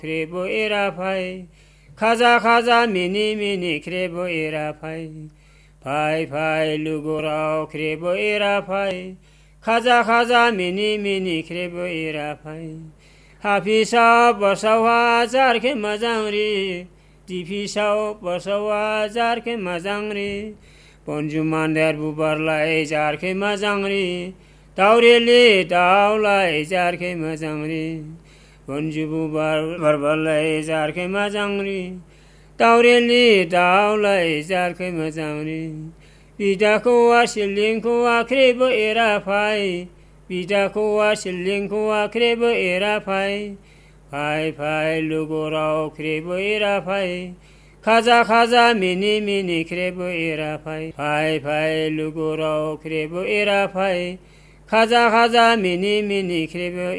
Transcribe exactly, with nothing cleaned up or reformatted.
크레보 에라파이 카자 카자 미니 미니 크레보 에라파이 파이 파이 루고라오 크레보 에라파이 카자 카자 미니 미니 크레보 에라파이 하피사 버사와 자르케 마장리 디피사오 버사와 자르케 마장리 본주만데르 부버라이 자르케 마장리 ताउरेली ताउलाई जारखे मजाङरी भन्जुबु बरबरलाई जारखे मजाङरी ताउरेली ताउलाई जारखे मजाङरी बिदाको वासिलिङको आख्रेबो एराफाई बिदाको वासिलिङको आख्रेबो एराफाई फाइ फाइ लुगोराउ ख्रेबो एराफाई खाजा खाजा मिनी मिनी ख्रेबो एराफाई फाइ फाइ लुगोराउ ख्रेबो एराफाई खाजा खाजा मिनी मिनी ख्रेबो